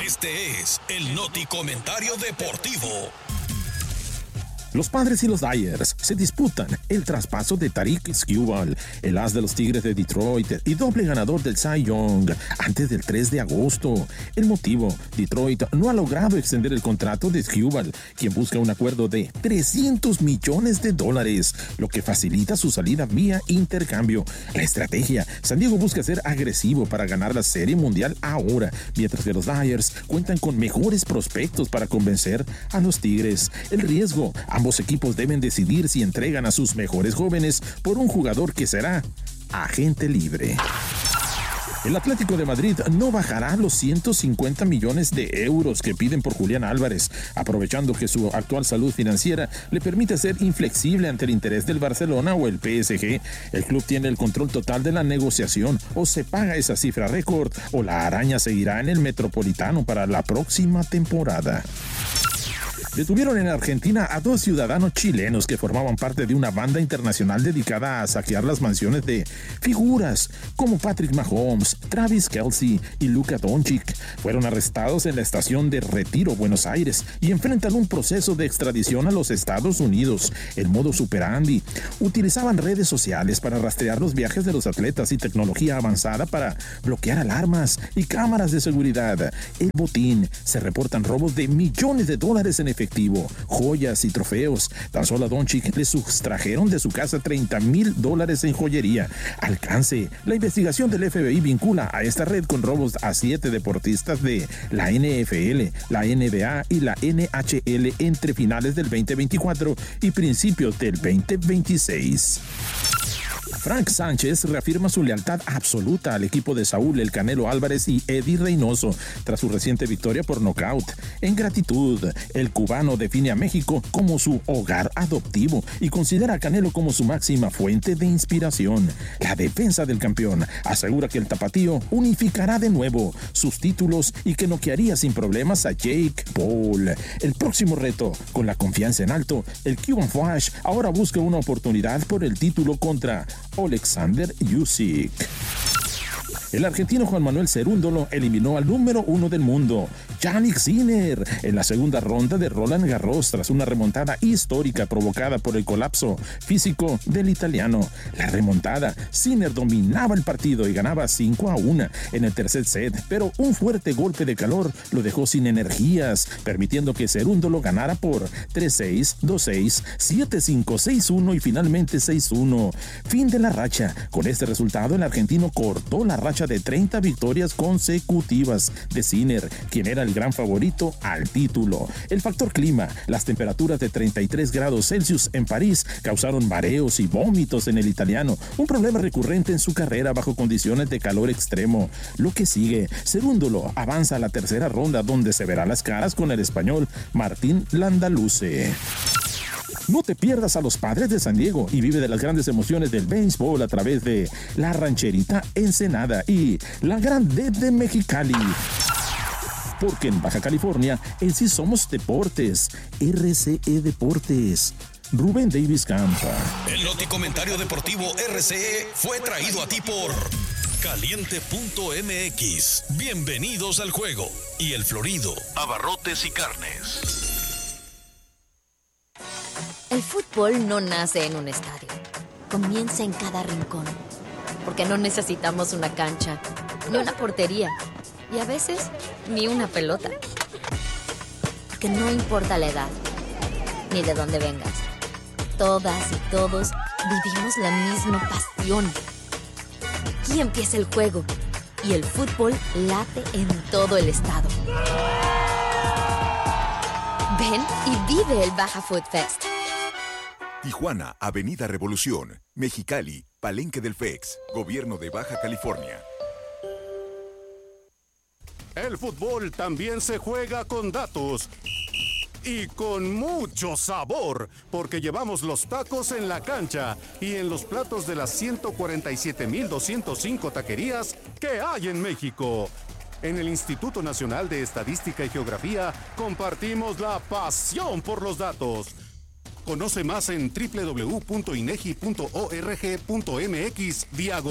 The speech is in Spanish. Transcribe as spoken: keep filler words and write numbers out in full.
Este es el Noti Comentario Deportivo. Los Padres y los Dyers se disputan el traspaso de Tarik Skubal, el as de los Tigres de Detroit y doble ganador del Cy Young, antes del tres de agosto. El motivo: Detroit no ha logrado extender el contrato de Skubal, quien busca un acuerdo de trescientos millones de dólares, lo que facilita su salida vía intercambio. La estrategia: San Diego busca ser agresivo para ganar la Serie Mundial ahora, mientras que los Dyers cuentan con mejores prospectos para convencer a los Tigres. El riesgo: ambos equipos deben decidir si entregan a sus mejores jóvenes por un jugador que será agente libre. El Atlético de Madrid no bajará los ciento cincuenta millones de euros que piden por Julián Álvarez, aprovechando que su actual salud financiera le permite ser inflexible ante el interés del Barcelona o el P S G. El club tiene el control total de la negociación: o se paga esa cifra récord o la araña seguirá en el Metropolitano para la próxima temporada. Detuvieron en Argentina a dos ciudadanos chilenos que formaban parte de una banda internacional dedicada a saquear las mansiones de figuras como Patrick Mahomes, Travis Kelce y Luka Doncic. Fueron arrestados en la estación de Retiro, Buenos Aires, y enfrentan un proceso de extradición a los Estados Unidos. El modus operandi: utilizaban redes sociales para rastrear los viajes de los atletas y tecnología avanzada para bloquear alarmas y cámaras de seguridad. El botín: se reportan robos de millones de dólares en efectivo, joyas y trofeos. Tan solo a Doncic le sustrajeron de su casa treinta mil dólares en joyería. Alcance: la investigación del F B I vincula a esta red con robos a siete deportistas de la N F L, la N B A y la N H L entre finales del veinte veinticuatro y principios del veinte veintiséis. Frank Sánchez reafirma su lealtad absoluta al equipo de Saúl El Canelo Álvarez y Eddie Reynoso tras su reciente victoria por nocaut. En gratitud, el cubano define a México como su hogar adoptivo y considera a Canelo como su máxima fuente de inspiración. La defensa del campeón asegura que el tapatío unificará de nuevo sus títulos y que noquearía sin problemas a Jake Paul. El próximo reto: con la confianza en alto, el Cuban Flash ahora busca una oportunidad por el título contra Alexander Usyk. El argentino Juan Manuel Cerúndolo eliminó al número uno del mundo, Jannik Sinner, en la segunda ronda de Roland Garros tras una remontada histórica provocada por el colapso físico del italiano. La remontada: Sinner dominaba el partido y ganaba cinco a uno en el tercer set, pero un fuerte golpe de calor lo dejó sin energías, permitiendo que Cerúndolo ganara por tres seis, dos seis, siete cinco, seis uno y finalmente seis uno. Fin de la racha. Con este resultado, el argentino cortó la racha de treinta victorias consecutivas de Sinner, quien era el gran favorito al título. El factor clima: las temperaturas de treinta y tres grados Celsius en París causaron mareos y vómitos en el italiano, un problema recurrente en su carrera bajo condiciones de calor extremo. Lo que sigue: Cerúndolo avanza a la tercera ronda, donde se verá las caras con el español Martín Landaluce. No te pierdas a los Padres de San Diego y vive de las grandes emociones del béisbol a través de La Rancherita Ensenada y La Grande de Mexicali. Porque en Baja California en sí somos deportes. R C E Deportes. Rubén Davis Campa. El Noti Comentario Deportivo R C E fue traído a ti por Caliente punto M X. Bienvenidos al juego. Y El Florido, abarrotes y carnes. El fútbol no nace en un estadio, comienza en cada rincón, porque no necesitamos una cancha, ni una portería, y a veces ni una pelota. Porque no importa la edad, ni de dónde vengas, todas y todos vivimos la misma pasión. Aquí empieza el juego, y el fútbol late en todo el estado. Ven y vive el Baja Food Fest. Tijuana, Avenida Revolución. Mexicali, Palenque del F E X, Gobierno de Baja California. El fútbol también se juega con datos y con mucho sabor, porque llevamos los tacos en la cancha y en los platos de las ciento cuarenta y siete mil doscientas cinco taquerías que hay en México. En el Instituto Nacional de Estadística y Geografía compartimos la pasión por los datos. Conoce más en doble u doble u doble u punto inegi punto org punto m x diagonal